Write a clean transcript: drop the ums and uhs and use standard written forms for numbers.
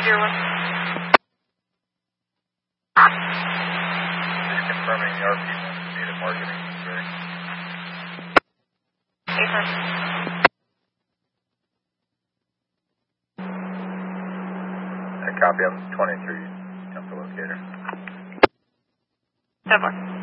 Just confirming the RP needed marketing. A copy of 23. Jump the locator. 10-4.